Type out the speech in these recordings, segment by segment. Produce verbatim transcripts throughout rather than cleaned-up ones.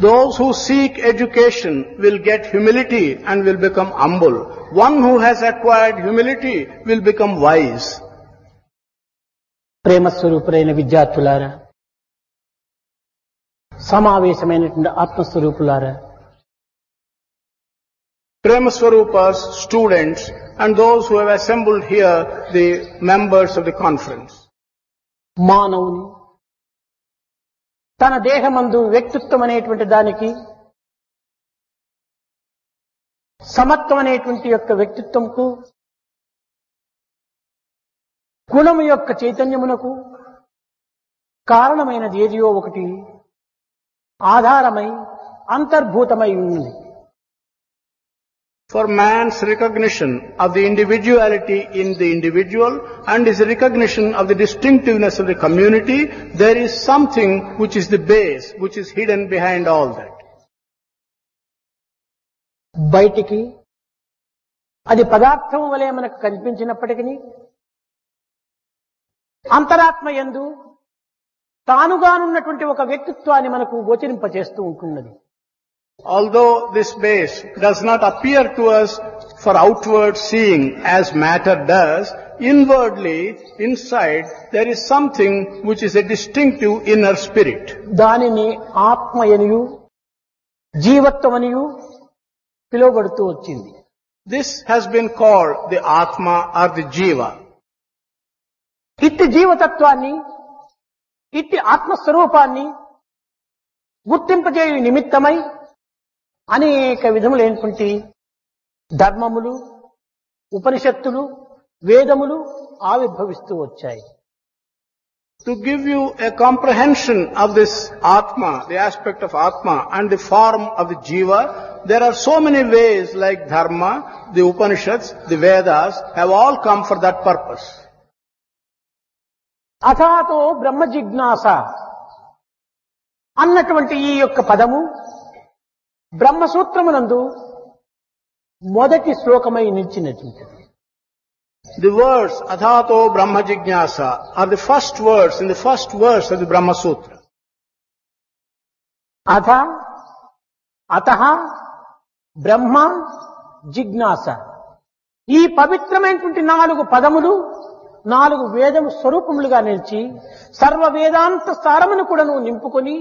Those who seek education will get humility and will become humble. One who has acquired humility will become wise. ప్రేమ స్వరూపులైన విద్యార్థులారా, సమావేశమైనటువంటి ఆత్మస్వరూపులారా, Prema Swarupas, students, and those who have assembled here, the members of the conference. మానవుని తన దేహమందు వ్యక్తిత్వం అనేటువంటి దానికి సమత్వం అనేటువంటి యొక్క వ్యక్తిత్వంకు గుణము యొక్క చైతన్యమునకు కారణమైనది ఏదియో ఒకటి ఆధారమై అంతర్భూతమై ఉన్నది. For man's recognition of the individuality in the individual and his recognition of the distinctiveness of the community, there is something which is the base, which is hidden behind all that. బయటికి అది పదార్థం వలె మనకు కనిపించినప్పటికీ అంతరాత్మ యందు తానుగానున్నటువంటి ఒక వ్యక్తిత్వాన్ని మనకు గోచరింపచేస్తూ ఉంటున్నది. Although this base does not appear to us for outward seeing as matter does, inwardly, inside, there is something which is a distinctive inner spirit. దానిని ఆత్మయనియు జీవత్వమనియు పిలువబడుతూ వచ్చింది. This has been called the Atma or the Jiva. ఇట్టి జీవతత్వాన్ని, ఇట్టి ఆత్మస్వరూపాన్ని గుర్తింపజేయు నిమిత్తమై అనేక విధములైనటువంటి ధర్మములు, ఉపనిషత్తులు, వేదములు ఆవిర్భవిస్తూ వచ్చాయి. To give you a comprehension of this Atma, the aspect of Atma and the form of the Jiva, there are so many ways like Dharma, the Upanishads, the Vedas have all come for that purpose. అథాతో బ్రహ్మ జిజ్ఞాస అన్నటువంటి ఈ యొక్క పదము బ్రహ్మసూత్రమునందు మొదటి శ్లోకమై నిలిచినటువంటిది. The words Athato Brahma Jignasa are the first words in the first verse of the Brahma Sutra. అథ అతః బ్రహ్మ జిజ్ఞాస, ఈ పవిత్రమైనటువంటి నాలుగు పదములు నాలుగు వేదము స్వరూపములుగా నిలిచి సర్వ వేదాంత సారమును కూడాను నింపుకొని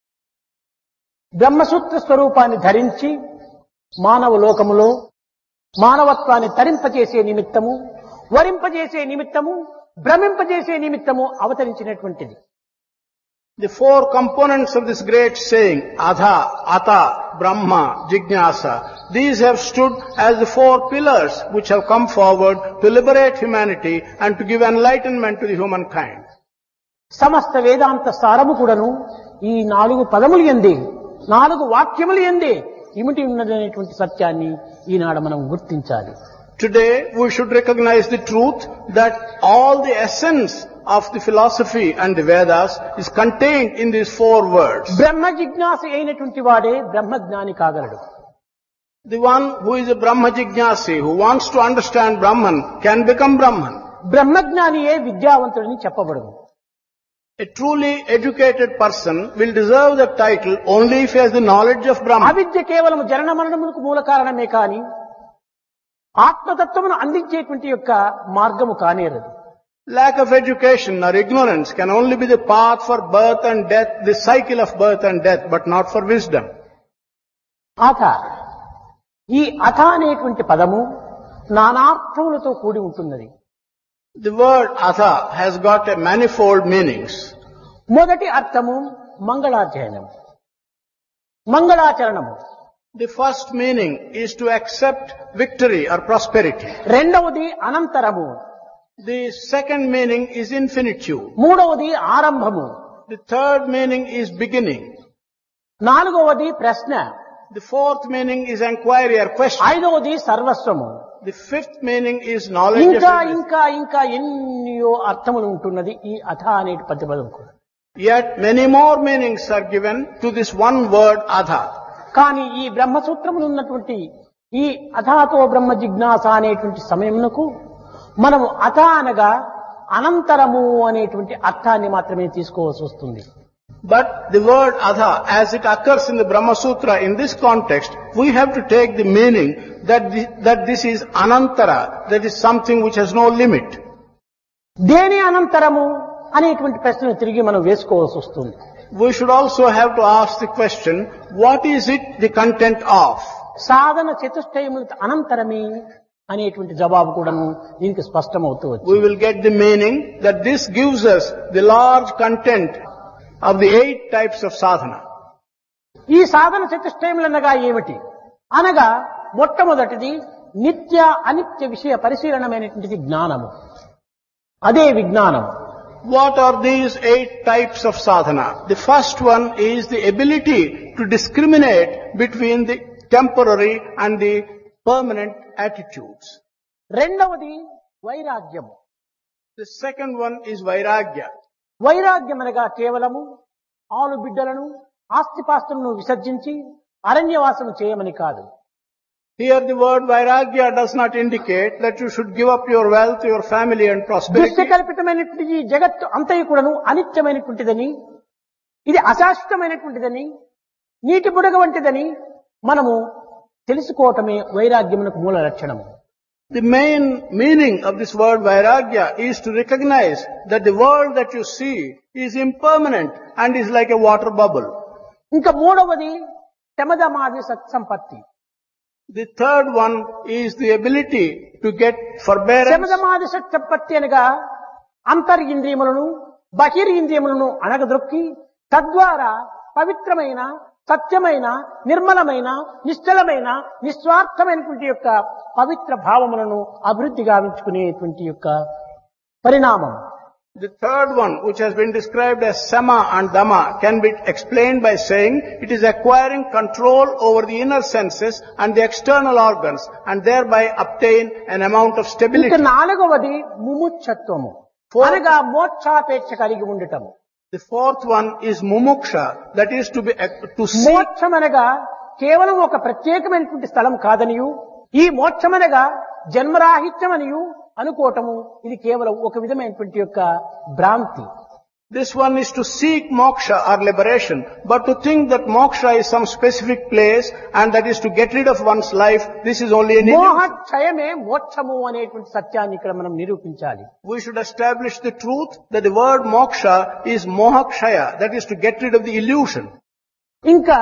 బ్రహ్మసూత్ర స్వరూపాన్ని ధరించి మానవ లోకములో మానవత్వాన్ని తరింపజేసే నిమిత్తము, వరింపజేసే నిమిత్తము, భ్రమింపజేసే నిమిత్తము అవతరించినటువంటిది. The four components of this great saying, Adha, Ata, Brahma, Jignasa, these have stood as the four pillars which have come forward to liberate humanity and to give enlightenment to the humankind. సమస్త వేదాంత సారము కూడాను ఈ నాలుగు పదములు యందే, నాలుగు వాక్యములు యందే ఇమిటి ఉన్నదనేటువంటి సత్యాన్ని ఈనాడు మనం గుర్తించాలి. Today we should recognize the truth that all the essence of the philosophy and the Vedas is contained in these four words. బ్రహ్మ జిజ్ఞాస అయినటువంటి వాడే బ్రహ్మజ్ఞాని కాగలడు. The one who is a Brahma Jignasi, who wants to understand Brahman, can become Brahman. బ్రహ్మజ్ఞానియే విద్యావంతుడని చెప్పబడును. A truly educated person will deserve the title only if he has the knowledge of Brahman. అవిద్య కేవలం జనన మరణములకు మూల కారణమే కాని ఆత్మతత్వమును అందించేటువంటి యొక్క మార్గము కానేరదు. Lack of education or ignorance can only be the path for birth and death, the cycle of birth and death, but not for wisdom. అథ, ఈ అథ అనేటువంటి పదము నానార్థములతో కూడి ఉంటున్నది. The word Atha has got a manifold meanings. మొదటి అర్థము మంగళాధ్యయనం, మంగళాచరణము. The first meaning is to accept victory or prosperity. రెండవది అనంతరము. The second meaning is infinitude. మూడవది ఆరంభము. The third meaning is beginning. నాలుగవది ప్రశ్న. The fourth meaning is inquiry or question. ఐదవది సర్వస్వము. The fifth meaning is knowledge. ఇంకా ఇంకా ఇంకా ఎన్నో అర్థములు ఉంటున్నది ఈ అథ అనే పదం కూడా. Yet many more meanings are given to this one word Atha. కానీ ఈ బ్రహ్మసూత్రములు ఉన్నటువంటి ఈ అథాతో బ్రహ్మ జిజ్ఞాస అనేటువంటి సమయమునకు మనము అథ అనగా అనంతరము అనేటువంటి అర్థాన్ని మాత్రమే తీసుకోవాల్సి వస్తుంది. But the word adha, as it occurs in the Brahma Sutra in this context, we have to take the meaning that the, that this is anantara, that is something which has no limit. దేని అనంతరము అనేటువంటి ప్రశ్నను తిరిగి మనం వేసుకోవాల్సి వస్తుంది. We should also have to ask the question, what is it the content of? సాధన చతుష్టయముల అనంతరమే అనేటువంటి జవాబు కూడాను దీనికి స్పష్టమవుతూ We వచ్చింది. will get the meaning that this gives us the large content of the eight types of sadhana. ఈ సాధన చతుష్టయములు అనగా ఏమిటి అనగా మొట్టమొదటిది నిత్య అనిత్య విషయ పరిశీలనమైనటువంటిది జ్ఞానము, అదే విజ్ఞానం. What are these eight types of sadhana? The first one is the ability to discriminate between the temporary and the permanent attitudes. రెండవది వైరాగ్యము. The second one is vairagya. వైరాగ్యం అనగా కేవలము ఆలు బిడ్డలను ఆస్తిపాస్తులను విసర్జించి అరణ్యవాసము చేయమని కాదు. Here the word vairagya does not indicate that you should give up your wealth, your family and prosperity. దృశ్యకల్పితమైనటువంటి ఈ జగత్తు అంతయు కూడాను అనిత్యమైనటువంటిదని, ఇది అశాశ్వతమైనటువంటిదని, నీటి బుడగ వంటిదని మనము తెలుసుకోవటమే వైరాగ్యమునకు మూల లక్షణము. The main meaning of this word vairagya is to recognize that the world that you see is impermanent and is like a water bubble. ఇంకా మూడవది శమదమాది సత్సంపత్తి. The third one is the ability to get forbearance. శమదమాది సత్సంపత్తి అనగా అంతరింద్రియములను బహిరింద్రియములను అణగదొక్కి తద్వారా పవిత్రమైన సత్యమైన నిర్మలమైన నిశ్చలమైన నిస్వార్థమైనటువంటి యొక్క పవిత్ర భావములను అభివృద్ధి గావించుకునేటువంటి యొక్క పరిణామం. The third one, which has been described as sama and dhamma, can be explained by saying it is acquiring control over the inner senses and the external organs and thereby obtain an amount of ఇక stability. నాలుగవది ముముక్షత్వము అనగా మోక్షాపేక్ష కలిగి ఉండటము. The fourth one is mumuksha, that is to be to seek. మోక్షం అనగా కేవలం ఒక ప్రత్యేకమైనటువంటి స్థలం కాదనియు, ఈ మోక్షం అనగా జన్మరాహిత్యమనియు అనుకోవటము ఇది కేవలం ఒక విధమైనటువంటి యొక్క భ్రాంతి. This one is to seek moksha or liberation, but to think that moksha is some specific place and that is to get rid of one's life, this is only an illusion. మోహక్షయమే మోక్షము అనేటువంటి సత్యాన్ని ఇక్కడ మనం నిరూపించాలి. We should establish the truth that the word moksha is mohakshaya, that is to get rid of the illusion. ఇంకా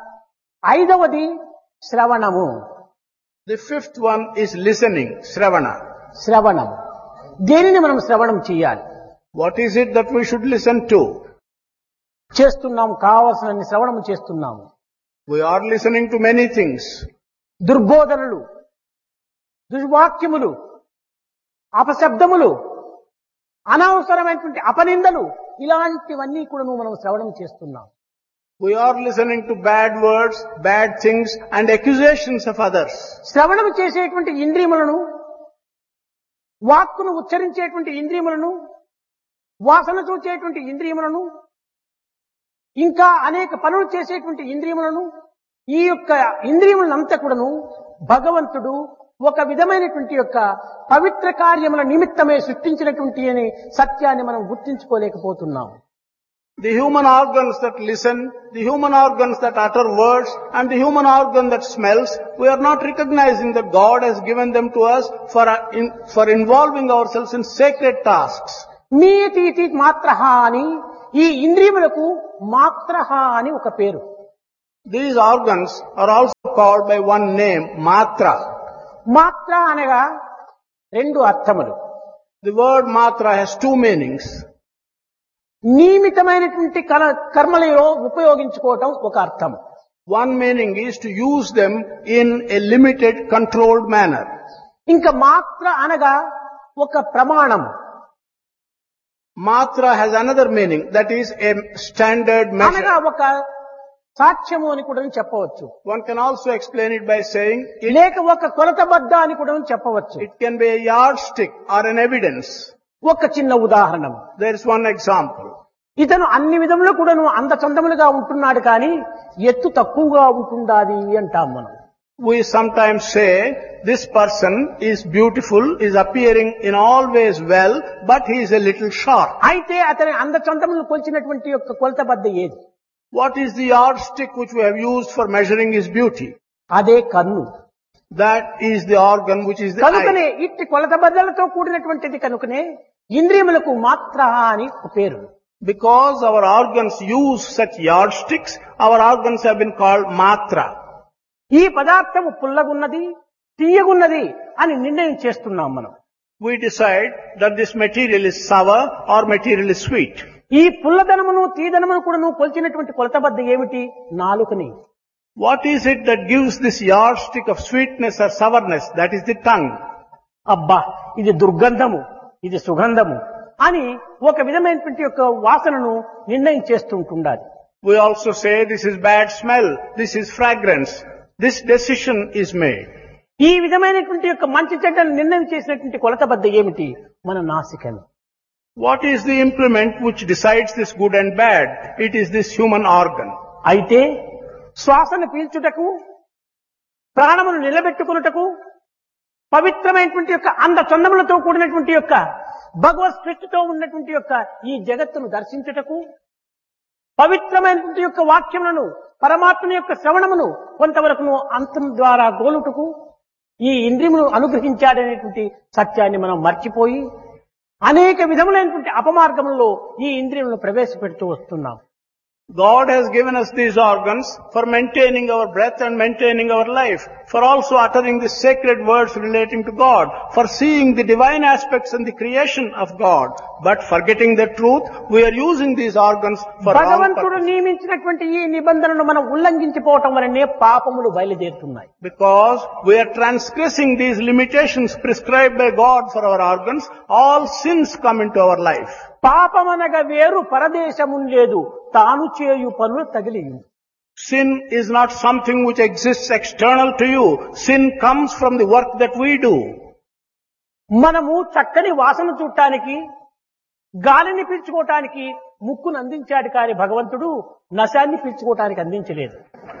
ఐదవది శ్రవణము. The fifth one is listening, shravana. శ్రవణం దేనిని మనం శ్రవణం చేయాలి? What is it that we should listen to? చేస్తున్నాం, కావలసిన శ్రవణం చేస్తున్నాము. We are listening to many things. దుర్బోధనలు, దుర్వాక్యములు, అపశబ్దములు, అనవసరమైనటువంటి అపనిందలు, ఇలాంటివన్నీ కూడా మనం శ్రవణం చేస్తున్నాం. We are listening to bad words, bad things and accusations of others. శ్రవణం చేసేటువంటి ఇంద్రియములను, వాక్కును ఉచ్చరించేటువంటి ఇంద్రియములను, వాసన చూచేటువంటి ఇంద్రియములను, ఇంకా అనేక పనులు చేసేటువంటి ఇంద్రియములను, ఈ యొక్క ఇంద్రియములంతా కూడాను భగవంతుడు ఒక విధమైనటువంటి యొక్క పవిత్ర కార్యముల నిమిత్తమే సృష్టించినటువంటి అనే సత్యాన్ని మనం గుర్తించుకోలేకపోతున్నాం. The human organs that listen, the human organs that utter words, and the human organ that smells, we are not recognizing that God has given them to us for, uh, in, for involving ourselves in sacred tasks. మీతీతి మాత్రహ అని ఈ ఇంద్రియములకు మాత్రహ అని ఒక పేరు. These organs are also called by one name, matra. మాత్ర అనగా రెండు అర్థములు. The word matra has two meanings. నియమితమైనటువంటి కర్మలలో ఉపయోగించుకోవటం ఒక అర్థం. One meaning is to use them in a limited, controlled manner. ఇంకా మాత్ర అనగా ఒక ప్రమాణం. Matra has another meaning, that is a standard అనగా measure. ఒక సాక్ష్యము అని కూడా చెప్పవచ్చు. One can also explain it by saying it, లేక ఒక కొలతబద్ద అని కూడా చెప్పవచ్చు. it can be a yardstick or an evidence. ఒక చిన్న ఉదాహరణ, There is one example. ఇతను అన్ని విధములు కూడాను అందచందములుగా ఉంటున్నాడు కానీ ఎత్తు తక్కువగా ఉంటుండాది అంటాం మనం. We sometimes say, this person is beautiful, is appearing in all ways well, but he is a little short. అయితే అతని అందచందములను కొలిచినటువంటి యొక్క కొలత బద్ద ఏది? What is the yardstick which we have used for measuring his beauty? అదే కన్ను. That is the organ which is the కనుకనే eye. ఇట్టి కొలత బద్దలతో కూడినటువంటిది కనుకనే ఇంద్రియములకు మాత్ర అని ఒక పేరు. Because our organs use such yardsticks, our organs have been called matra. ఈ పదార్థము పుల్లగున్నది, తీయగున్నది అని నిర్ణయం చేస్తున్నాం మనం. We decide that this material is sour or material is sweet. ఈ పుల్లదనమును తీదనమును కూడా నువ్వు కొలిచినటువంటి కొలత బద్ద ఏమిటి? నాలుకని. What is it that gives this yardstick of sweetness or sourness? That is the tongue. అబ్బా ఇది దుర్గంధము, ఇది సుగంధము అని ఒక విధమైనటువంటి యొక్క వాసనను నిర్ణయం చేస్తుంటుండాలి. We also say this is bad smell, this is fragrance. This decision is made. ఈ విధమైనటువంటి యొక్క మంచి చెడ్డను నిర్ణయం చేసినటువంటి కొలత బద్ద ఏమిటి? మన నాసికను. What is the implement which decides this good and bad? It is this human organ. అయితే శ్వాసను పీల్చుటకు, ప్రాణమును నిలబెట్టుకున్నటకు, పవిత్రమైనటువంటి యొక్క అంద చందములతో కూడినటువంటి యొక్క భగవత్ సృష్టితో ఉన్నటువంటి యొక్క ఈ జగత్తును దర్శించుటకు, పవిత్రమైనటువంటి యొక్క వాక్యములను, పరమాత్మని యొక్క శ్రవణమును కొంతవరకును అంతం ద్వారా గోలుటకు ఈ ఇంద్రియమును అనుగ్రహించాడనేటువంటి సత్యాన్ని మనం మర్చిపోయి అనేక విధములైనటువంటి అపమార్గములలో ఈ ఇంద్రియములను ప్రవేశపెడుతూ వస్తున్నాం. God has given us these organs for maintaining our breath and maintaining our life, for also uttering the sacred words relating to God, for seeing the divine aspects in the creation of God. But forgetting the truth, we are using these organs for wrong భగవంతుడు purposes. నియమించినటువంటి ఈ నిబంధనను మనం ఉల్లంఘించిపోవటం వలనే పాపములు బయలుదేరుతున్నాయి. Because we are transgressing these limitations prescribed by God for our organs, all sins come into our life. పాపమనగా వేరు పరదేశము లేదు, తాను చేయు పనులు తగిలియు. Sin is not something which exists external to you. Sin comes from the work that we do. మనము చక్కని వాసన చూడటానికి, గాలిని పీల్చుకోవటానికి ముక్కును అందించాడు కానీ భగవంతుడు నశాన్ని పీల్చుకోవటానికి అందించలేదు.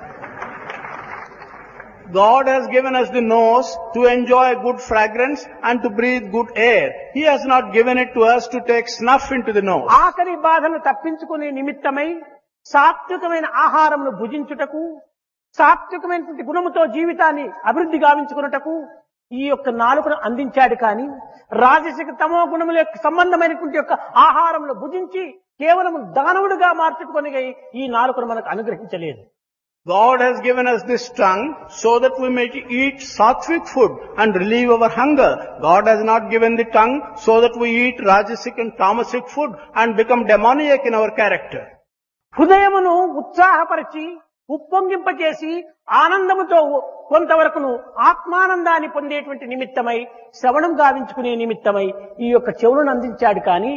God has given us the nose to enjoy good fragrance and to breathe good air. He has not given it to us to take snuff into the nose. ఆకలి బాధను తప్పించుకునే నిమిత్తమై సాత్వికమైన ఆహారమును భుజించుటకు, సాత్వికమైనటువంటి గుణముతో జీవితాన్ని అభివృద్ధి గావించుకున్నటకు ఈ యొక్క నాలుకను అందించాడు కానీ రాజసిక తమో గుణముల యొక్క సంబంధమైనటువంటి యొక్క ఆహారమును భుజించి కేవలం దానవుడిగా మార్చుకొని ఈ నాలుకను మనకు అనుగ్రహించలేదు. God has given us this tongue so that we may eat sattvic food and relieve our hunger. God has not given the tongue so that we eat rajasic and tamasic food and become demoniac in our character. హృదయమును ఉత్సాహపరిచి ఉప్పొంగింపచేసి ఆనందముతో కొంతవరకును ఆత్మానందాన్ని పొందేటువంటి నిమిత్తమై శ్రవణం గావించుకునే నిమిత్తమై ఈ యొక్క చెవులను అందించాడు కానీ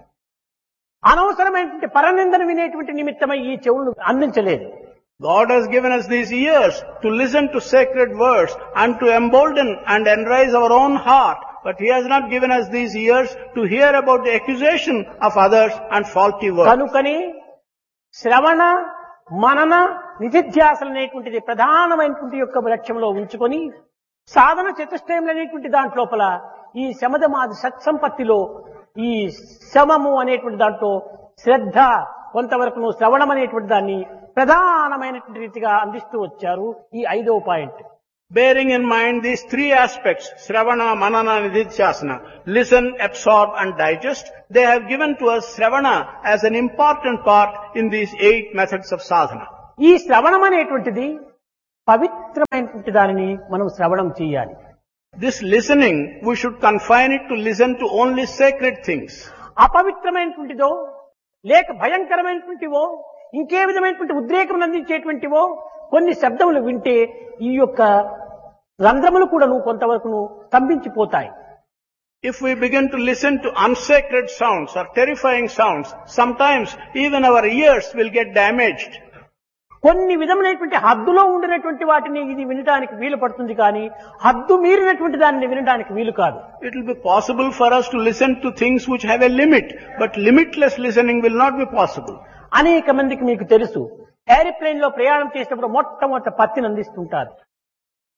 అనవసరమైనటువంటి పరనిందను వినేటువంటి నిమిత్తమై ఈ చెవులను అందించలేదు. God has given us these ears to listen to sacred words and to embolden and enrise our own heart. But He has not given us these ears to hear about the accusation of others and faulty words. కనుకని శ్రవణ, మనన, నిధిధ్యాసలు అనేటువంటిది ప్రధానమైనటువంటి యొక్క లక్ష్యంలో ఉంచుకొని సాధన చతుష్టయం అనేటువంటి దాంట్లోపల ఈ శమదమాది సత్సంపత్తిలో ఈ శమము అనేటువంటి దాంట్లో శ్రద్ధ, కొంతవరకు శ్రవణం అనేటువంటి దాన్ని ప్రధానమైనటువంటి రీతిగా అందిస్తూ వచ్చారు. ఈ ఐదవ point. Bearing in mind these three aspects, Shravana, Manana, Nididhyasana, listen, absorb and digest, they have given to us Shravana as an important part in these eight methods of sadhana. ఈ శ్రవణం అనేటువంటిది పవిత్రమైనటువంటి దానిని మనం శ్రవణం చేయాలి. This listening, we should confine it to listen to only sacred things. అపవిత్రమైనటువంటిదో లేక భయంకరమైనటువంటివో ఇంకే విధమైనటువంటి ఉద్రేకం అందించేటువంటివో కొన్ని శబ్దములు వింటే ఈ యొక్క రంధ్రములు కూడా నువ్వు కొంతవరకు స్తంభించిపోతాయి. If we begin to listen to unsacred sounds or terrifying sounds, sometimes even our ears will get damaged. కొన్ని విధమైనటువంటి హద్దులో ఉండినటువంటి వాటిని ఇది వినడానికి వీలు పడుతుంది కానీ హద్దు మీరినటువంటి దానిని వినడానికి వీలు కాదు. It will be possible for us to listen to things which have a limit, but limitless listening will not be possible. అనేక మందికి మీకు తెలుసు, ఏరోప్లేన్ లో ప్రయాణం చేసినప్పుడు మొట్టమొదట పత్తిని అందిస్తుంటారు.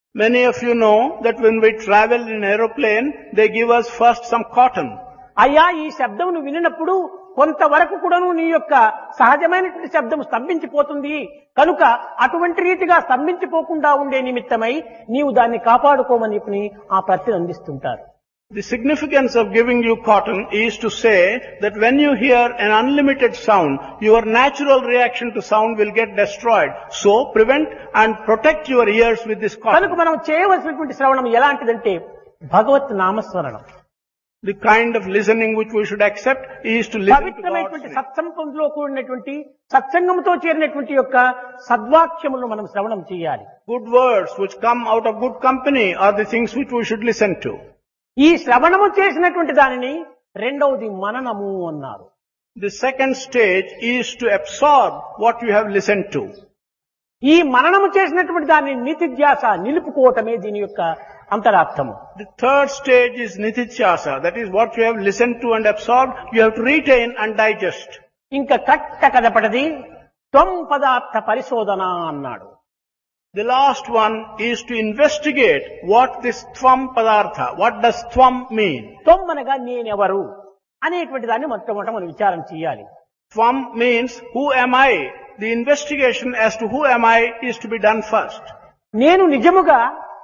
Many of you know that when we travel in aeroplane, they give us first some cotton. అయ్యా ఈ శబ్దమును వినినప్పుడు కొంతవరకు కూడాను నీ యొక్క సహజమైనటువంటి శబ్దం స్తంభించిపోతుంది కనుక అటువంటి రీతిగా స్తంభించిపోకుండా ఉండే నిమిత్తమై నీవు దాన్ని కాపాడుకోమని ఆ ప్రతిని అందిస్తుంటారు. The significance of giving you cotton is to say that when you hear an unlimited sound, your natural reaction to sound will get destroyed. So prevent and protect your ears with this cotton. కనుక మనం చేయవలసినటువంటి శ్రవణం ఎలాంటిదంటే భగవత్ నామస్మరణం. The kind of listening which we should accept is to listen to పవిత్రమైనటువంటి God's name. సత్సంగంలో కూడినటువంటి సత్సంగంతో చేరినటువంటి యొక్క సద్వాక్యములను మనం శ్రవణం చేయాలి. Good words which come out of good company are the things which we should listen to. ఈ శ్రవణము చేసినటువంటి దానిని రెండవది మననము అన్నారు. The second stage is to absorb what you have listened to. ఈ మననము చేసినటువంటి దాన్ని నితిధ్యాస నిలుపుకోవటమే దీని యొక్క అంతరార్థము. The third stage is nitithyasa. That is what you have listened to and absorbed, you have to retain and digest. ఇంకా కట్ట కదపడది త్వం పదార్థ పరిశోధన అన్నాడు. The last one is to investigate what this tvam padartha, what does tvam mean? త్వం అనగా నేనెవరు అనేటువంటి దాన్ని మొట్టమొదట మనం విచారం చేయాలి. Tvam means who am I? The investigation as to who am I is to be done first. నేను నిజముగా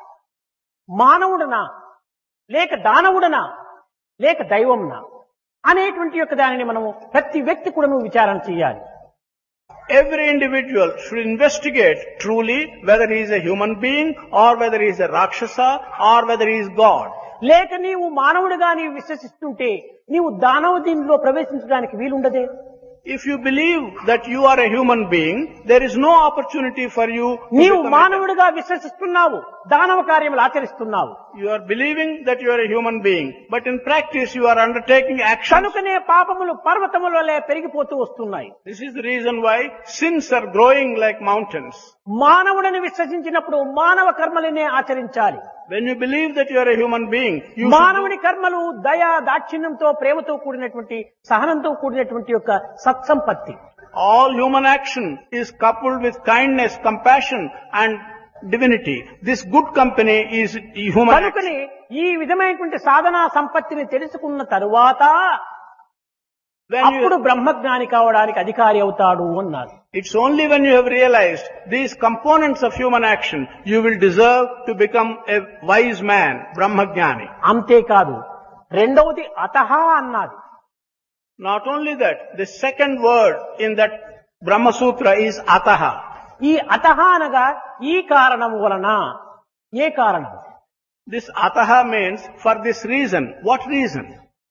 మానవుడనా లేక దానవుడనా లేక దైవంనా అనేటువంటి యొక్క దానిని మనము ప్రతి వ్యక్తి కూడా నువ్వు విచారణ చేయాలి. Every individual should investigate truly whether he is a human being or whether he is a Rakshasa or whether he is God. లేక నీవు మానవుడిగా నీవు విశ్వసిస్తుంటే నీవు దానవ దీనిలో ప్రవేశించడానికి వీలుండదే. If you believe that you are a human being, there is no opportunity for you to నీవు become a మానవుడిగా విశ్వసిస్తున్నావు, దానవ కార్యములు ఆచరిస్తున్నావు. You are believing that you are a human being, but in practice you are undertaking actions. కనుకనే పాపములు పర్వతముల వలె పెరిగిపోతూ వస్తున్నాయి. This is the reason why sins are growing like mountains. మానవుడిని విశ్వసించినప్పుడు మానవ కర్మలనే ఆచరించాలి. When you believe that you are a human being, you should మానవుని కర్మలు దయ దాక్షిణ్యంతో ప్రేమతో కూడినటువంటి సహనంతో కూడినటువంటి యొక్క సత్సంపత్తి. all human action is coupled with kindness, compassion and divinity. This good company is human action. కనుకనే ఈ విధమైనటువంటి సాధనా సంపత్తిని తెలుసుకున్న తరువాత When అప్పుడు you, బ్రహ్మజ్ఞాని కావడానికి అధికారి అవుతాడు అన్నారు. it's only when you have realized these components of human action, you will deserve to become a wise man, Brahmajnani. అంతేకాదు రెండవది అతహ అన్నది. Not only that, the second word in that Brahma Sutra is ataha. ఈ అతహ అనగా ఈ కారణం వలన. ఏ కారణం? This ataha means for this reason. What reason?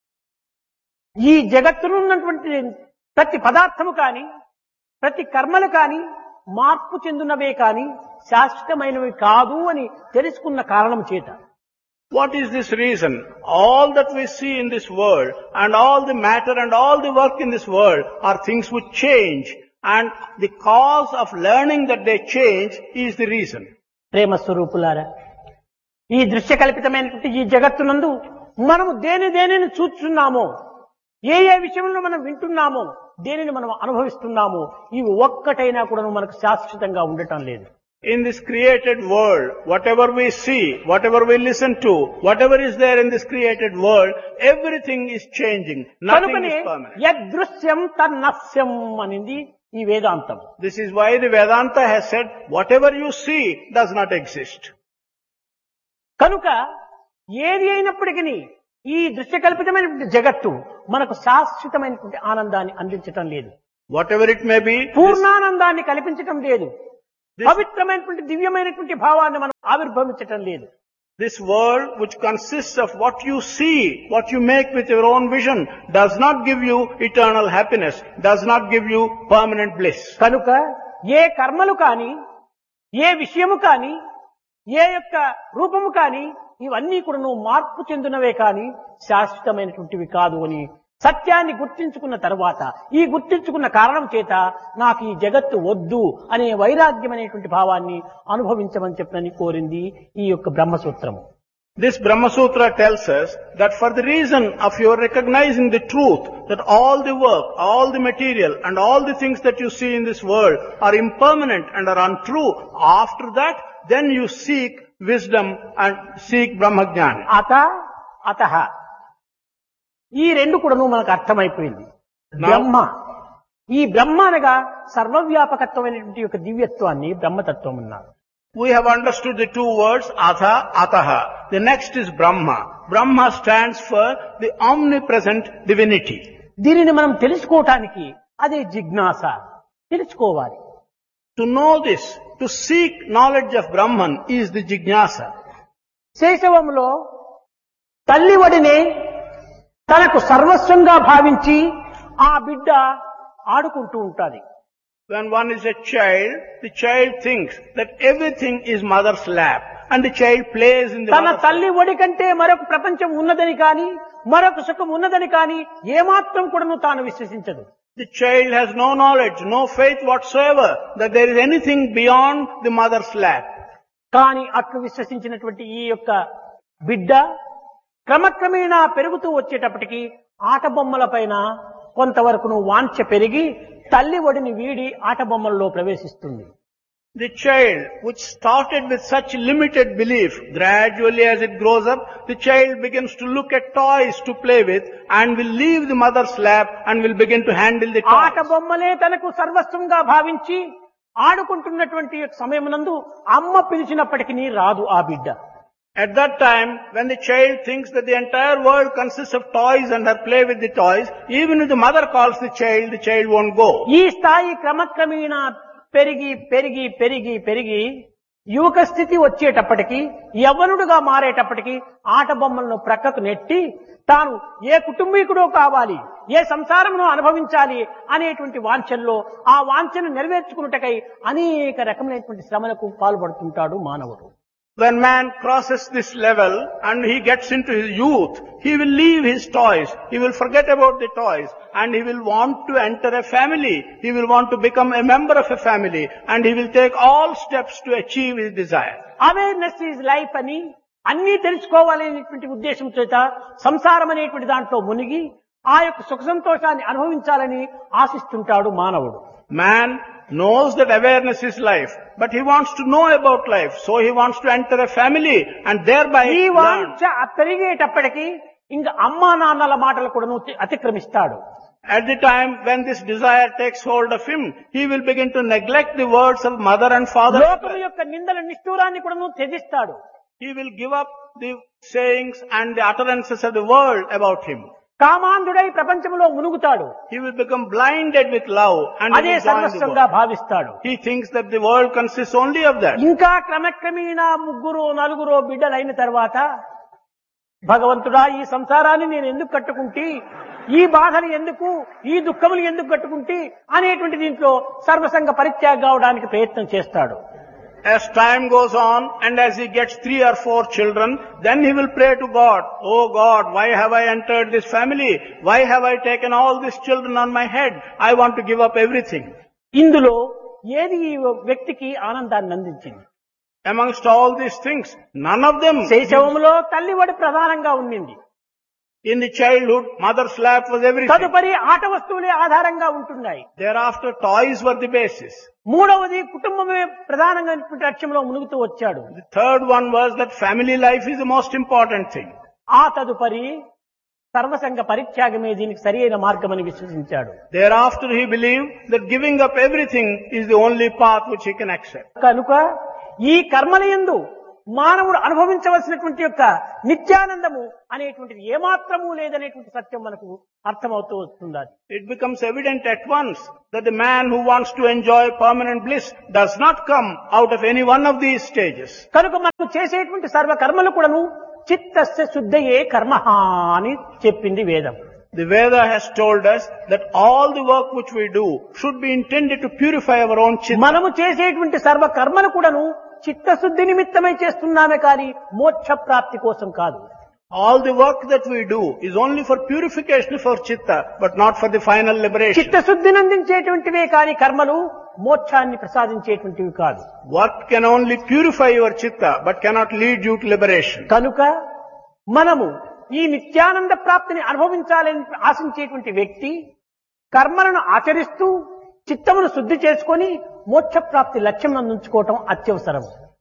ఈ జగత్తులో ఉన్నటువంటి ప్రతి పదార్థము కాని ప్రతి కర్మలు కాని మార్పు చెందునవే కాని శాశ్వతమైనవి కాదు అని తెలుసుకున్న కారణం చేత. What is this reason? All that we see in this world and all the matter and all the work in this world are things which change, and the cause of learning that they change is the reason. ప్రేమ స్వరూపులారా, ఈ దృశ్య కల్పితమైనటువంటి ఈ జగత్తునందు మనము దేని దేనిని చూస్తున్నామో, ఏ ఏ విషయంలో మనం వింటున్నామో, దేనిని మనం అనుభవిస్తున్నామో, ఇవి ఒక్కటైనా కూడా మనకు శాశ్వతంగా ఉండటం లేదు. In this created world, whatever we see, whatever we listen to, whatever is there in this created world, everything is changing. Nothing కనుకనే is permanent. యదృశ్యం తన్నస్యం అనింది ఈ వేదాంతం. This is why the Vedanta has said, whatever you see does not exist. కనుక ఏది అయినప్పటికీ ఈ దృశ్యకల్పితమైనటువంటి జగత్తు మనకు శాశ్వతమైనటువంటి ఆనందాన్ని అందించటం లేదు. Whatever it may be, this, పూర్ణానందాన్ని కల్పించటం లేదు. this, పవిత్రమైనటువంటి దివ్యమైనటువంటి భావాన్ని మనం ఆవిర్భవించటం లేదు. this world which consists of what you see, what you make with your own vision, does not give you eternal happiness, does not give you permanent bliss. కనుక ఏ కర్మలు కాని ఏ విషయము కాని ఏ యొక్క రూపము కాని ఇవన్నీ కూడా నువ్వు మార్పు చెందినవే కాని శాశ్వతమైనటువంటివి కాదు అని సత్యాన్ని గుర్తించుకున్న తర్వాత, ఈ గుర్తించుకున్న కారణం చేత నాకు ఈ జగత్తు వద్దు అనే వైరాగ్యమైనటువంటి భావాన్ని అనుభవించమని చెప్పని కోరింది ఈ యొక్క బ్రహ్మసూత్రము. This Brahma Sutra tells us that for the reason of your recognizing the truth that all the work, all the material and all the things that you see in this world are impermanent and are untrue, after that then you seek wisdom and seek Brahma Jnana. అత అతః ఈ రెండు కూడాను మనకు అర్థమైపోయింది. బ్రహ్మ, ఈ బ్రహ్మ అనగా సర్వవ్యాపకత్వమైనటువంటి యొక్క దివ్యత్వాన్ని బ్రహ్మతత్వం అన్నారు. We have understood the two words atha, ataha. The next is Brahma. Brahma stands for the omnipresent divinity. దీనిని మనం తెలుసుకోవటానికి అదే జిజ్ఞాస, తెలుసుకోవాలి. To know this, to seek knowledge of Brahman is the jignasa. శైశవంలో తల్లి ఒడినే తనకు సర్వస్వంగా భావించి ఆ బిడ్డ ఆడుకుంటూ ఉంటాది. When one is a child, the child thinks that everything is mother's lap and the child plays in the తన mother's తల్లి ఒడి కంటే మరొక ప్రపంచం ఉన్నదని కానీ మరొక సుఖం ఉన్నదని కానీ ఏమాత్రం కూడాను తాను విశ్వసించదు. The child has no knowledge, no faith whatsoever that there is anything beyond the mother's lap. కానీ అట్లు విశ్వసించినటువంటి ఈ యొక్క బిడ్డ క్రమక్రమేణా పెరుగుతూ వచ్చేటప్పటికి ఆట బొమ్మల పైన కొంతవరకును వాంఛ పెరిగి తల్లి ఒడిని వీడి ఆట బొమ్మలలో ప్రవేశిస్తుంది. The child, which started with such limited belief, gradually as it grows up, the child begins to look at toys to play with and will leave the mother's lap and will begin to handle the ఆట toys. బొమ్మలే తనకు సర్వస్వంగా భావించి ఆడుకుంటున్నటువంటి సమయమునందు అమ్మ పిలిచినప్పటికీ రాదు ఆ బిడ్డ. At that time, when the child thinks that the entire world consists of toys and her play with the toys, even if the mother calls the child, the child won't go. ఈ స్థాయి క్రమక్రమేణా పెరిగి పెరిగి పెరిగి పెరిగి యువక స్థితి వచ్చేటప్పటికి యవ్వనుడుగా మారేటప్పటికి ఆట బొమ్మలను ప్రక్కకు నెట్టి తాను ఏ కుటుంబీకుడో కావాలి, ఏ సంసారమును అనుభవించాలి అనేటువంటి వాంఛల్లో ఆ వాంఛను నెరవేర్చుకున్నటకై అనేక రకమైనటువంటి శ్రమలకు పాల్పడుతుంటాడు మానవుడు. When man crosses this level and he gets into his youth, he will leave his toys, he will forget about the toys and he will want to enter a family, he will want to become a member of a family and he will take all steps to achieve his desire. Awareness is life అని అన్నీ తెలుసుకోవాలనేటువంటి ఉద్దేశం చేత సంసారం అనేటువంటి దాంట్లో మునిగి ఆ యొక్క సుఖ సంతోషాన్ని అనుభవించాలని ఆశిస్తుంటాడు మానవుడు. Man knows that awareness is life, but he wants to know about life, so he wants to enter a family and thereby ఈ learn. వాంఛ పెరిగేటప్పటికి ఇంకా అమ్మా నాన్నల మాటలు కూడా అతిక్రమిస్తాడు. At the time when this desire takes hold of him, he will begin to neglect the words of mother and father. లోకము యొక్క నిందల నిష్ఠూరాన్ని కూడా త్యజిస్తాడు. He will give up the sayings and the utterances of the world about him. కామాంధుడై ప్రపంచంలో మునుగుతాడు. He will become blinded with love and he అదే will join the సర్వస్వంగా world. భావిస్తాడు. He thinks that the world consists only of that. ఇంకా క్రమక్రమేణా ముగ్గురు నలుగురు బిడ్డలైన తర్వాత భగవంతుడా ఈ సంసారాన్ని నేను ఎందుకు కట్టుకుంటే, ఈ బాధలు ఎందుకు, ఈ దుఃఖములు ఎందుకు కట్టుకుంటే అనేటువంటి దీంట్లో సర్వసంగ పరిత్యాగ కావడానికి ప్రయత్నం చేస్తాడు. As time goes on and as he gets three or four children, then he will pray to God, "Oh God, why have I entered this family? Why have I taken all these children on my head? I want to give up everything." ఇందులో ఏది ఈ వ్యక్తికి ఆనందాన్ని అందించింది? Amongst all these things, none of them. శైశవంలో తల్లి ఒడి ప్రధానంగా ఉండింది. In the childhood, mother's lap was everything. తదుపరి ఆట వస్తువులే ఆధారంగా ఉంటున్నాయి. Thereafter, toys were the basis. మూడవది కుటుంబమే ప్రధానంగా లక్ష్యంలో మునుగుతూ వచ్చాడు. The third one was that family life is the most important thing. ఆ తదుపరి సర్వసంగ పరిత్యాగమే దీనికి సరి అయిన మార్గమని విశ్వసించాడు. Thereafter, he believed that giving up everything is the only path which he can accept. కనుక ఈ కర్మలయందు మానవుడు అనుభవించవలసినటువంటి యొక్క నిత్యానందము అనేటువంటిది ఏమాత్రము లేదనేటువంటి సత్యం మనకు అర్థమవుతూ వస్తుంది. It becomes evident at once that the man who wants to enjoy permanent bliss does not come out of any one of these stages. కనుక మనం చేసేటువంటి సర్వ కర్మలు కూడాను చిత్తస్య శుద్ధయే కర్మః అని చెప్పింది వేదం. The Veda has told us that all the work which we do should be intended to purify our own chitta. మనము చేసేటువంటి సర్వ కర్మలు కూడాను చిత్తశుద్ధి నిమిత్తమై చేస్తున్నామే కానీ మోక్ష ప్రాప్తి కోసం కాదు. All the work that we do is only for purification for chitta, but not for the final liberation. చిత్తశుద్ధిని అందించేటువంటివే కానీ కర్మలు మోక్షాన్ని ప్రసాదించేటువంటివి కాదు. Work can only purify your chitta, but cannot lead you to liberation. కనుక మనము ఈ నిత్యానంద ప్రాప్తిని అనుభవించాలని ఆశించేటువంటి వ్యక్తి కర్మలను ఆచరిస్తూ చిత్తమును శుద్ధి చేసుకొని మోక్ష ప్రాప్తి లక్ష్యం అందించుకోవటం అత్యవసరం.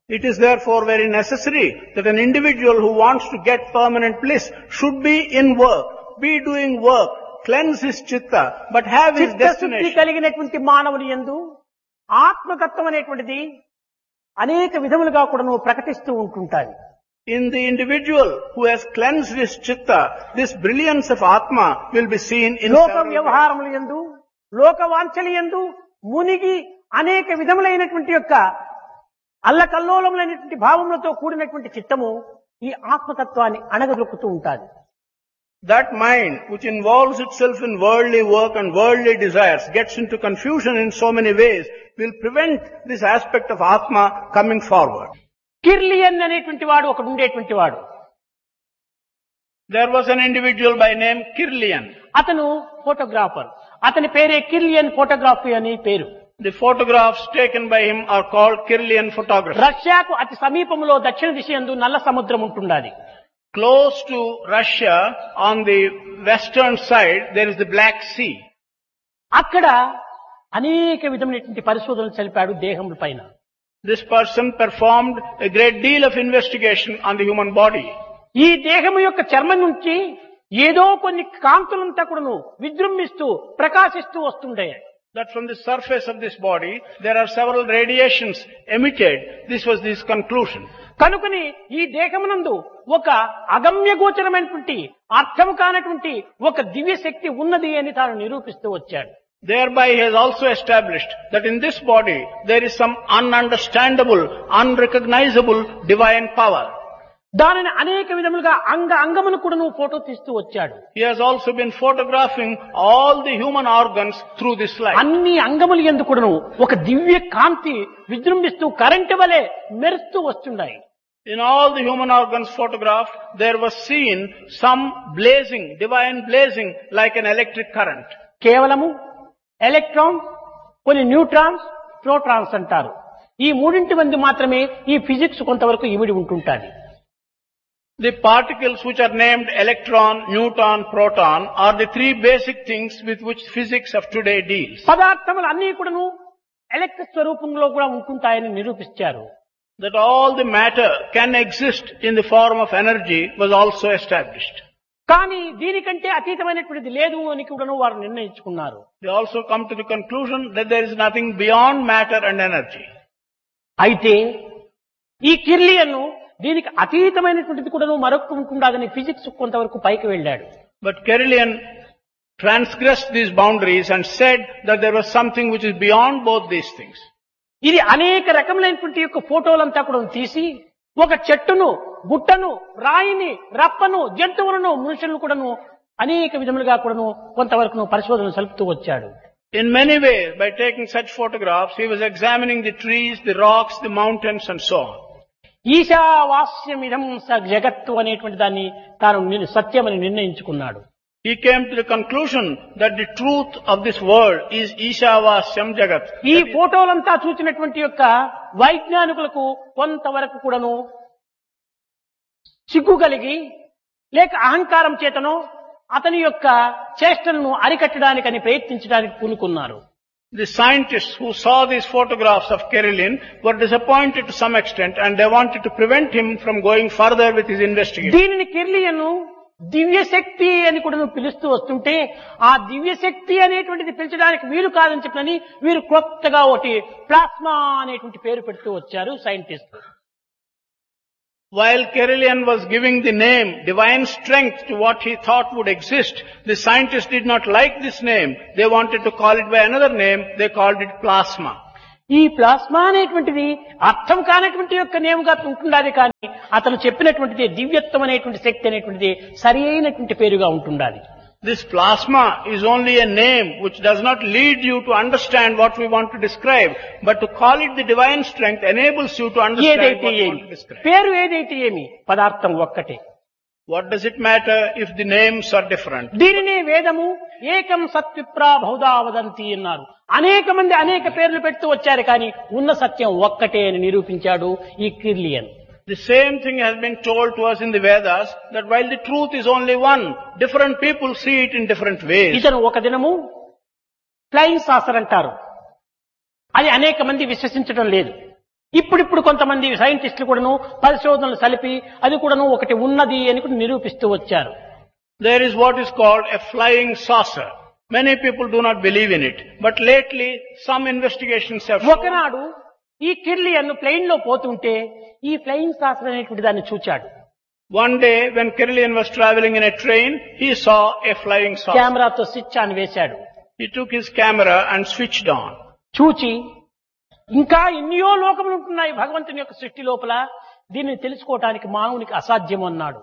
It is therefore very necessary that an individual who wants to get permanent bliss should be in work, be doing work, cleanse his chitta, but have his చిత్తశుద్ధి destination. కలిగినటువంటి మానవుని యందు ఆత్మతత్వం అనేటువంటిది అనేక విధములుగా కూడా నువ్వు ప్రకటిస్తూ ఉంటుంటాది. In the individual who has cleansed his chitta, this brilliance of Atma will be seen in లోక several వ్యవహారముల యందు లోక వాంఛల యందు మునిగి అనేక విధములైనటువంటి యొక్క అల్లకల్లోలములైనటువంటి భావములతో కూడినటువంటి చిత్తము ఈ ఆత్మతత్వాన్ని అణగదొక్కుతూ ఉంటాది. That mind which involves itself in worldly work and worldly desires gets into confusion in so many ways will prevent this aspect of Atma coming forward. Kirlian అనేటువంటి వాడు ఒకడు ఉండేటువంటి వాడు. There was an individual by name Kirlian. అతను photographer. అతని పేరే Kirlian photography అని పేరు. The photographs taken by him are called Kirlian photography. రష్యాకు అతి సమీపంలో దక్షిణ దిశ యందు నల్ల సముద్రం ఉంటున్నది. Close to Russia, on the western side, there is the Black Sea. అక్కడ అనేక విధమైనటువంటి పరిశోధనలు జరిపాడు దేహముల పైన. This person performed a great deal of investigation on the human body. ఈ దేహము యొక్క చర్మం నుంచి ఏదో కొన్ని కాంతులంతా కూడాను విజృంభిస్తూ ప్రకాశిస్తూ వస్తుండే. That from the surface of this body, there are several radiations emitted. This was his conclusion. కనుకని ఈ దేహమునందు ఒక అగమ్య గోచరమైనటువంటి అర్థము కానటువంటి ఒక దివ్య శక్తి ఉన్నది అని తాను నిరూపిస్తూ వచ్చాడు. Thereby he has also established that in this body there is some ununderstandable, unrecognizable divine power. దానిని అనేక విధములుగా అంగ అంగమును కూడా నువ్వు ఫోటో తీస్తూ వచ్చాడు. He has also been photographing all the human organs through this light. అన్ని అంగములు యందు కూడాను ఒక దివ్య కాంతి విజృంభిస్తూ కరెంటు వలె మెరుస్తూ వస్తున్నాయి. In all the human organs photographed, there was seen some blazing, divine blazing like an electric current. కేవలము ఎలక్ట్రాన్, కొన్ని neutrons, protons అంటారు. ఈ మూడింటి మంది మాత్రమే ఈ ఫిజిక్స్ కొంతవరకు ఇమిడి ఉంటుంటాది. The particles which are named electron, neutron, proton are the three basic things with which physics of today deals. పదార్థములు అన్నీ కూడాను ఎలక్ట్రిక్ స్వరూపంలో కూడా ఉంటుంటాయని నిరూపించారు. That all the matter can exist in the form of energy was also established. కానీ దీనికంటే అతీతమైనటువంటిది లేదు అని కూడాను వారు నిర్ణయించుకున్నారు. They also come to the conclusion that there is nothing beyond matter and energy. అయితే ఈ కిర్లియన్ దీనికి అతీతమైనటువంటిది కూడాను మరొక ఉంటుండదని ఫిజిక్స్ కొంతవరకు పైకి వెళ్ళాడు. But Kirlian transgressed these boundaries and said that there was something which is beyond both these things. ఇది అనేక రకములైనటువంటి యొక్క ఫోటోలంతా కూడా తీసి ఒక చెట్టును, గుట్టను, రాయిని, రప్పను, జంతువులను, మనుషులను కూడాను అనేక విధములుగా కూడాను కొంతవరకు పరిశోధనలు సలుపుతూ వచ్చాడు. In many ways, by taking such photographs, he was examining the trees, the rocks, the mountains and so on. ఈశావాస్యమిదం స జగత్తు అనేటువంటి దాన్ని తాను సత్యమని నిర్ణయించుకున్నాడు. He came to the conclusion that the truth of this world is Ishavasyam Jagat. ఈ ఫోటోలంతా చూసినటువంటి యొక్క వైజ్ఞానికులకు కొంతవరకు కూడాను సిగ్గు కలిగి లేక అహంకారం చేతనో అతని యొక్క చేష్టలను అరికట్టడానికని ప్రయత్నించడానికి పూనుకున్నారు. The scientists who saw these photographs of Kirlian were disappointed to some extent and they wanted to prevent him from going further with his investigation. దీనిని కిర్లియన్ దివ్య శక్తి అని కూడా పిలుస్తూ వస్తుంటే ఆ దివ్య శక్తి అనేటువంటిది పిలిచడానికి వీలు కాదని చెప్పని వీరు కొత్తగా ఒకటి ప్లాస్మా అనేటువంటి పేరు పెడుతూ వచ్చారు scientist. While Kirlian was giving the name divine strength to what he thought would exist, the scientists did not like this name. They wanted to call it by another name. They called it plasma. ఈ plasma అనేటువంటిది అర్థం కానటువంటి యొక్క నేముగా ఉంటుండాలి, కానీ అతను చెప్పినటువంటిది దివ్యత్వం అనేటువంటి శక్తి అనేటువంటిది సరి అయినటువంటి పేరుగా ఉంటుండాలి. This plasma is only a name which does not lead you to understand what we want to describe, but to call it the divine strength enables you to understand ఏదైతే what we ఏమి want to describe. పేరు ఏదైతే ఏమి పదార్థం ఒక్కటే. What does it matter if the names are different? దీనినే వేదము ఏకం సత్విప్రా బహుదా వదంతి అన్నారు. అనేక మంది అనేక పేర్లు పెడుతూ వచ్చారు, కానీ ఉన్న సత్యం ఒక్కటే అని నిరూపించాడు ఈ Kirlian. The same thing has been told to us in the Vedas, that while the truth is only one, different people see it in different ways. ఇతను ఒక దినము ఫ్లయింగ్ సాసర్ అంటారు, అది అనేక మంది విశ్వసించడం లేదు. ఇప్పుడిప్పుడు కొంతమంది సైంటిస్టులు కూడాను పరిశోధనలు సలిపి అది కూడాను ఒకటి ఉన్నది అని కూడా నిరూపిస్తూ వచ్చారు. There is what is called a flying saucer. Many people do not believe in it. But lately, some investigations have shown... ఒకనాడు ఈ కిర్లియన్ ప్లేన్ లో పోతుంటే ఈ ఫ్లయింగ్ సాసర్ అనేటువంటి దాన్ని చూచాడు. One day, when Kirlian was traveling in a train, he saw a flying saucer. కెమెరాతో switch on వేశాడు. He took his camera and switched on. చూచి ఇంకా ఎన్నో లోకములు ఉంటున్నాయి భగవంతుని యొక్క సృష్టి లోపల, దీన్ని తెలుసుకోవటానికి మానవునికి అసాధ్యం అన్నాడు.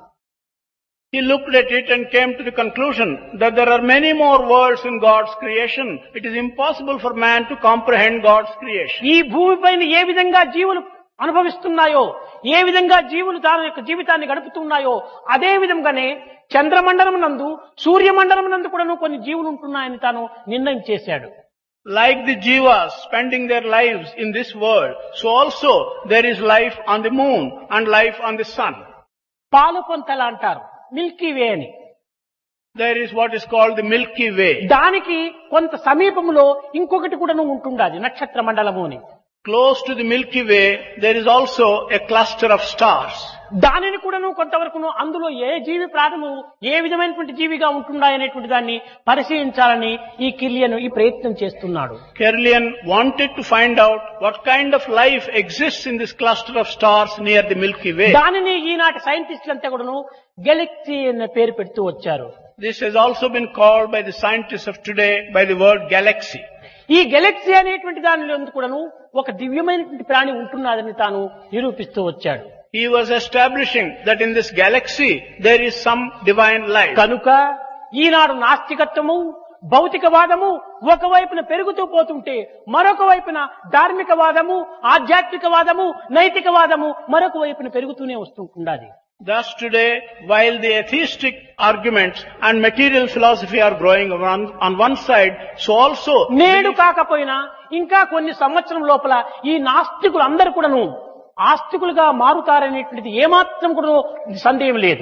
He looked at it and came to the conclusion that there are many more worlds in God's creation. It is impossible for man to comprehend God's creation. ఈ భూమిపైన ఏ విధంగా జీవులు అనుభవిస్తున్నాయో, ఏ విధంగా జీవులు దాని యొక్క జీవితాన్ని గడుపుతున్నాయో, అదే విధంగానే చంద్రమండలం నందు సూర్యమండలం నందు కూడా కొన్ని జీవులు ఉంటున్నాయని తాను నిర్ణయం చేశాడు. Like the jivas spending their lives in this world, so also there is life on the moon and life on the sun. పాలు పొంతల అంటారు, మిల్కీ వే అని. There is what is called the Milky Way. దానికి కొంత సమీపంలో ఇంకొకటి కూడా ఉంటుండాది, నక్షత్ర మండలము అని. Close to the Milky Way, there is also a cluster of stars. దానిని కూడాను కొంతవరకు అందులో ఏ జీవి ప్రాణము ఏ విధమైనటువంటి జీవిగా ఉంటుండాయనేటువంటి దాన్ని పరిశీలించాలని ఈ కిర్లియన్ ఈ ప్రయత్నం చేస్తున్నాడు. Kirlian wanted to find out what kind of life exists in this cluster of stars near the Milky Way. దానిని ఈనాటి సైంటిస్టులంతా కూడాను గెలాక్సీ అనే పేరు పెడుతూ వచ్చారు. This has also been called by the scientists of today by the word galaxy. ఈ Galaxy అనేటువంటి దానిలో కూడాను ఒక దివ్యమైనటువంటి ప్రాణి ఉంటున్నదని తాను నిరూపిస్తూ వచ్చాడు. He was establishing that in this galaxy there is some divine life. కనుక ఈనాడు నాస్తికత్వము భౌతికవాదము ఒకవైపున పెరుగుతూ పోతుంటే మరొక వైపున ధార్మికవాదము ఆధ్యాత్మికవాదము నైతికవాదము మరొక వైపున పెరుగుతూనే వస్తుంటున్నది. Thus today, while the atheistic arguments and material philosophy are growing on, on one side, so also నేడు కాకపోయినా ఇంకా కొన్ని సంవత్సరం లోపల ఈ నాస్తికులు అందరూ కూడాను ఆస్తికులుగా మారుతారనేటువంటిది ఏమాత్రం కూడా సందేహం లేదు.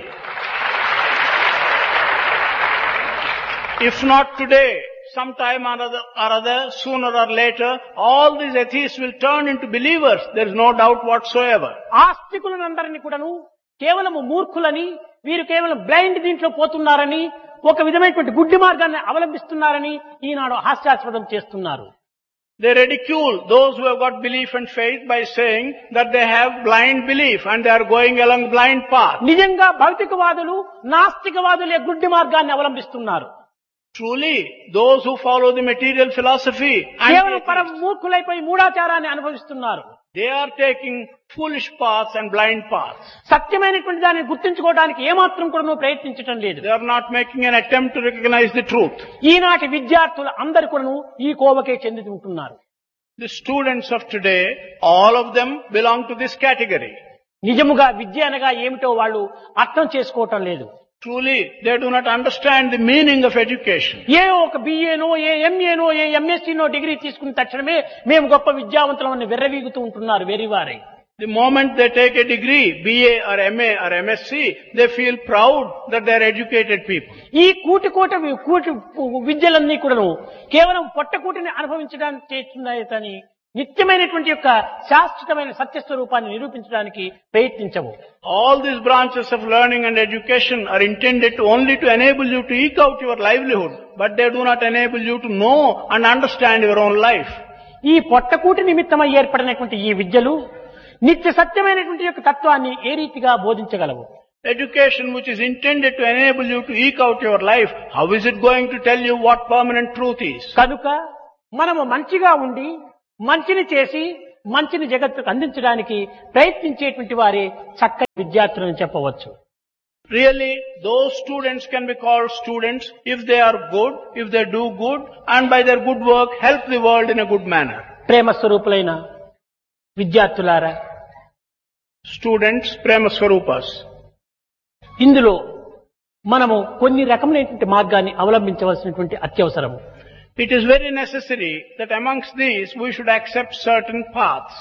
If not today, sometime or other, or other, sooner or later, all these atheists will turn into believers. There is no doubt whatsoever. ఆస్తికులందరినీ కూడాను కేవలము మూర్ఖులని, వీరు కేవలం బ్లైండ్ దీంట్లో పోతున్నారని, ఒక విధమైనటువంటి గుడ్డి మార్గాన్ని అవలంబిస్తున్నారని ఈనాడు హాస్యాస్పదం చేస్తున్నారు. They ridicule those who have got belief and faith by saying that they have blind belief and they are going along blind path. నిజంగా భౌతికవాదులు నాస్తికవాదులే గుడ్డి మార్గాన్ని అవలంబిస్తున్నారు. Truly, those who follow the material philosophy కేవలం and పరం మూర్ఖులైపోయి మూఢాచారాన్ని అనుభవిస్తున్నారు. they are taking foolish paths and blind paths. సత్యమైనటువంటి దాన్ని గుర్తించుకోవడానికి ఏమాత్రం కూడా నువ్వు ప్రయత్నించడం లేదు. They are not making an attempt to recognize the truth. ఈనాటి విద్యార్థులు అందరు కూడా ఈ కోవకే చెంది ఉంటున్నారు. The students of today, all of them belong to this category. నిజముగా విద్య అనగా ఏమిటో వాళ్ళు అర్థం చేసుకోవటం లేదు. Truly, they do not understand the meaning of education. ఏ ఒక బిఏనో ఏ ఎంఏనో ఏ ఎంఎస్సీనో డిగ్రీ తీసుకున్న తక్షణమే మేము గొప్ప విద్యావంతులమని వెర్రవీగుతూ ఉంటున్నారు వెర్రివారై. The moment they take a degree, B A or M A or M S C, they feel proud that they are educated people. ఈ కూటి కోట కూటి విద్యలన్నీ కూడాను కేవలం పొట్టకూటిని అనుభవించడానికి చేస్తున్నాయి కానీ నిత్యమైనటువంటి యొక్క శాశ్వతమైన సత్యస్వరూపాన్ని నిరూపించడానికి ప్రయత్నించవు. All these branches of learning and education are intended to only to enable you to eke out your livelihood, but they do not enable you to know and understand your own life. ఈ పొట్టకూటి నిమిత్తమై ఏర్పడినటువంటి ఈ విద్యలు నిత్య సత్యమైనటువంటి యొక్క తత్వాన్ని ఏ రీతిగా బోధించగలవు? Education which is intended to enable you to eke out your life, how is it going to tell you what permanent truth is? కనుక మనము మంచిగా ఉండి మంచిని చేసి మంచిని జగత్తుకు అందించడానికి ప్రయత్నించేటువంటి వారే చక్కని విద్యార్థులను చెప్పవచ్చు. Really, those students can be called students if they are good, if they do good, and by their good work help the world in a good manner. ప్రేమ స్వరూపులైన విద్యార్థులారా, Students, Prema Swarupas. ఇందులో మనము కొన్ని రకములైనటువంటి మార్గాన్ని అవలంబించవలసినటువంటి అత్యవసరము. It is very necessary that amongst these we should accept certain paths.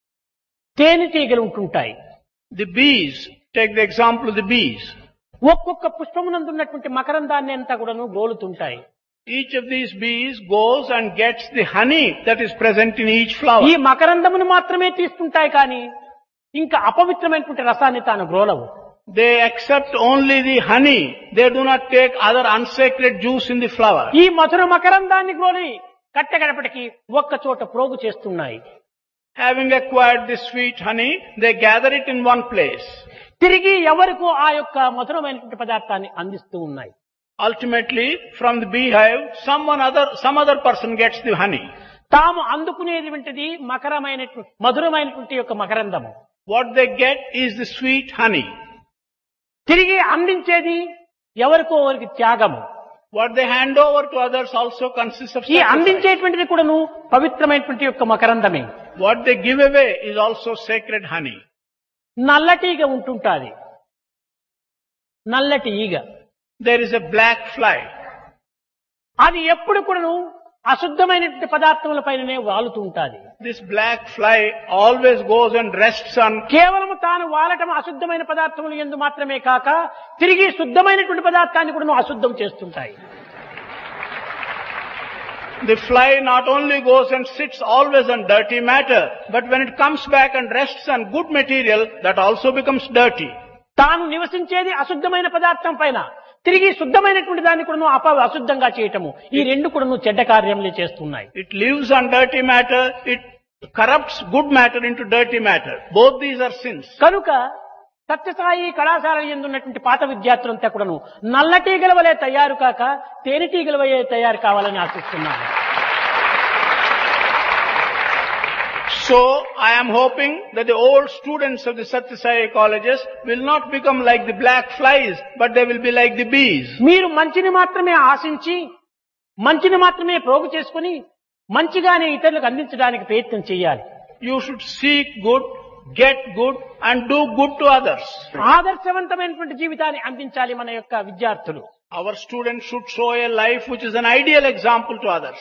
తేనెటీగలు ఉంటుంటాయి. The bees, take the example of the bees. ఒక్కొక్క పుష్పమునందున్నటువంటి మకరందాన్ని అంతా కూడాను గోలుతుంటాయి. Each of these bees goes and gets the honey that is present in each flower. ఈ మకరందమును మాత్రమే తీసుకుంటాయి కానీ ఇంకా అపవిత్రమైనటువంటి రసాన్ని తాను గ్రోలవు. They accept only the honey. They do not take other unsacred juice in the flower. ఈ మధుర మకరందాన్ని గ్రోలి కట్టగడపటికి ఒక్క చోట ప్రోగు చేస్తున్నాయి. Having acquired this sweet honey, they gather it in one place. తిరిగి ఎవరికో ఆ యొక్క మధురమైనటువంటి పదార్థాన్ని అందిస్తూ ఉన్నాయి. Ultimately, from the beehive, someone other, some other person gets the honey. తాము అందుకునేటువంటిది మకరమైనటువంటి మధురమైనటువంటి యొక్క మకరందము. What they get is the sweet honey. తిరిగి అందించేది ఎవరికో వారికి త్యాగము. What they hand over to others also consists of ఈ sacrifice. అందించేటువంటిది కూడాను పవిత్రమైనటువంటి యొక్క మకరందమే. What they give away is also sacred honey. నల్లటీగ ఉంటుంటాది. నల్లటి ఈగ. There is a black fly. అది ఎప్పుడు కూడాను అశుద్ధమైనటువంటి పదార్థముల పైననే వాలుతూ ఉంటాది. This black fly always goes and rests on. కేవలం తాను వాలటం అశుద్ధమైన పదార్థములు యందు మాత్రమే కాక తిరిగి శుద్ధమైనటువంటి పదార్థాన్ని కూడా అశుద్ధం చేస్తుంటాయి. The fly not only goes and sits always on dirty matter, but when it comes back and rests on good material, that also becomes dirty. తాను నివసించేది అశుద్ధమైన పదార్థం పైన తిరిగి శుద్ధమైనటువంటి దాన్ని కూడా అప అశుద్ధంగా చేయటము ఈ రెండు కూడా చెడ్డ కార్యములే చేస్తున్నాయి. It lives on dirty matter, it corrupts good matter into dirty matter. Both these are sins. కనుక సత్యసాయి కళాశాల యందు ఉన్నటువంటి పాత విద్యార్థులంతా కూడాను నల్లటీగల వలె తయారు కాక తేనెటీగల వలె తయారు కావాలని ఆశిస్తున్నాను. So, I am hoping that the old students of the Satya Sai colleges will not become like the black flies, but they will be like the bees. మీరు మంచిని మాత్రమే ఆశించి మంచిని మాత్రమే ప్రోగు చేసుకుని మంచిగానే ఇతరులకు అందించడానికి ప్రయత్నం చేయాలి. You should seek good, get good and do good to others. ఆదర్శవంతమైనటువంటి జీవితాన్ని అందించాలి మన యొక్క విద్యార్థులు. Our students should show a life which is an ideal example to others.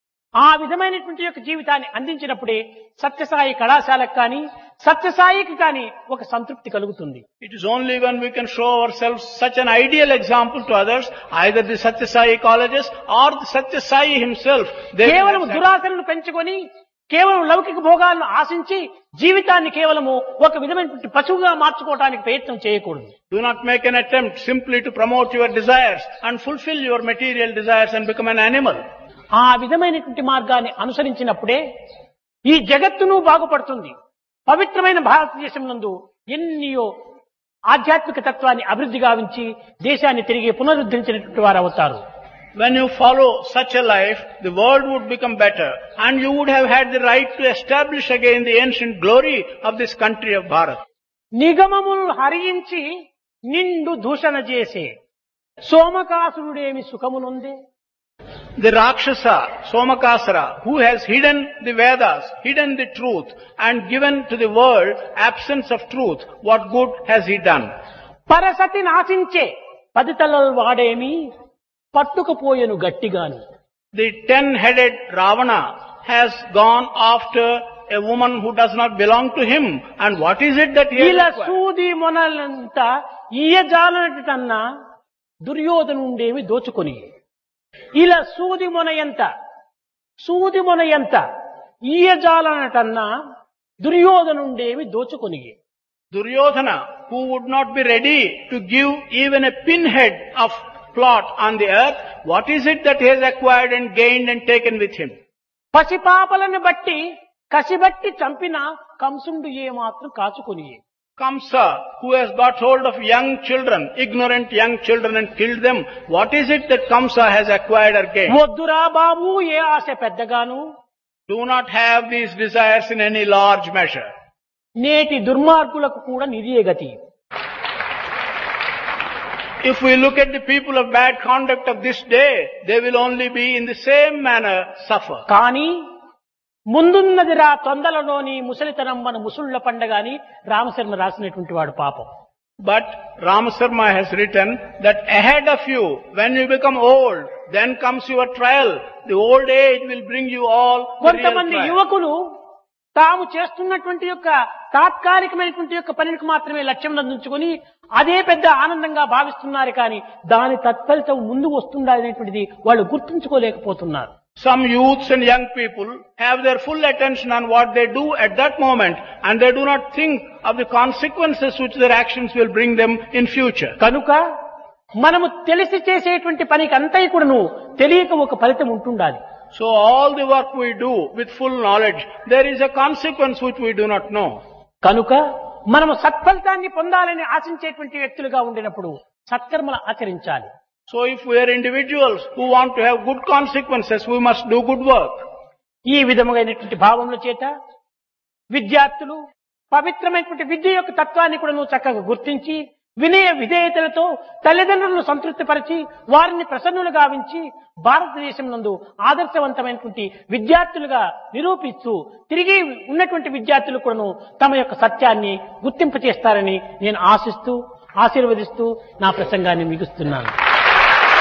ఆ విధమైనటువంటి యొక్క జీవితాన్ని అందించినప్పుడే సత్యసాయి కళాశాలకు కానీ సత్యసాయికి కానీ ఒక సంతృప్తి కలుగుతుంది. It is only when we can show ourselves such an ideal example to others, either the Satya Sai colleges or the Satya Sai himself. కేవలం దురాశలను పెంచుకొని కేవలం లౌకిక భోగాలను ఆశించి జీవితాన్ని కేవలము ఒక విధమైనటువంటి పశువుగా మార్చుకోవడానికి ప్రయత్నం చేయకూడదు. Do not make an attempt simply to promote your desires and fulfill your material desires and become an animal. ఆ విధమైనటువంటి మార్గాన్ని అనుసరించినప్పుడే ఈ జగత్తును బాగుపడుతుంది. పవిత్రమైన భారతదేశం నందు ఎన్నో ఆధ్యాత్మిక తత్వాన్ని అభివృద్ధి గావించి దేశాన్ని తిరిగి పునరుద్ధరించినటువంటి వారు అవుతారు. When you follow such a life, the world would become better and you would have had the right to establish again the ancient glory of this country of Bharat. నిగమములు హరించి నిండు దూషణ చేసే సోమకాసురుడేమి సుఖమునుందే. The Rakshasa, Somakasara, who has hidden the Vedas, hidden the truth and given to the world absence of truth, what good has he done? పరసతి నాశించే పదితలల్ వాడేమి పట్టుకుపోయెను గట్టిగాను. The ten-headed Ravana has gone after a woman who does not belong to him. And what is it that he has ఇలా acquired? సూది మొనలంతా ఈయజాలనటన్నా దుర్యోధనుండేమి దోచుకొని ఇలా సూది మొన ఎంత సూది మొన ఎంత ఈయజాలనటన్నా దుర్యోధనుండేమి దోచుకొని. Duryodhana, who would not be ready to give even a pinhead of plot on the earth, what is it that he has acquired and gained and taken with him? పసిపాపలను బట్టి కసిబట్టి చంపిన కంసుండు ఏమాత్రం కాచుకొని. Kamsa, who has got hold of young children, ignorant young children and killed them, what is it that Kamsa has acquired or gained? వద్దురా బాబు ఏ ఆశ పెద్దగాను. Do not have these desires in any large measure. నేటి దుర్మార్గులకు కూడా నిదియే గతి. If we look at the people of bad conduct of this day, they will only be in the same manner suffer. కానీ ముందున్నది రా తొందరలోని ముసలితనం మన ముసుళ్ల పండగాని రామశర్మ రాసినటువంటి వాడు పాపం. But Ramasarma has written that ahead of you, when you become old, then comes your trial. The old age will bring you all the real కొంతమంది trial. యువకులు తాము చేస్తున్నటువంటి యొక్క తాత్కాలికమైనటువంటి యొక్క పనికి మాత్రమే లక్ష్యం అందించుకొని అదే పెద్ద ఆనందంగా భావిస్తున్నారు కానీ దాని తత్ఫలితం ముందు వస్తుందనేటువంటిది వాళ్ళు గుర్తుంచుకోలేకపోతున్నారు. Some youths and young people have their full attention on what they do at that moment, and they do not think of the consequences which their actions will bring them in future. కనుక మనము తెలిసి చేసేటువంటి పనికి అంతా కూడాను తెలియక ఒక ఫలితం ఉంటుండాలి. So all the work we do with full knowledge, there is a consequence which we do not know. కనుక మనము సత్ఫలితాన్ని పొందాలని ఆశించేటువంటి వ్యక్తులుగా ఉండినప్పుడు సత్కర్మలు ఆచరించాలి. So if we are individuals who want to have good consequences, we must do good work. ఈ విధమైనటువంటి భావముల చేత విద్యార్థులు పవిత్రమైనటువంటి విద్య యొక్క తత్వాన్ని కూడా నువ్వు చక్కగా గుర్తించి వినయ విధేయతలతో తల్లిదండ్రులను సంతృప్తిపరిచి వారిని ప్రసన్నులు గావించి భారతదేశం నందు ఆదర్శవంతమైనటువంటి విద్యార్థులుగా నిరూపిస్తూ తిరిగి ఉన్నటువంటి విద్యార్థులు కూడాను తమ యొక్క సత్యాన్ని గుర్తింపచేస్తారని నేను ఆశిస్తూ ఆశీర్వదిస్తూ నా ప్రసంగాన్ని ముగిస్తున్నాను.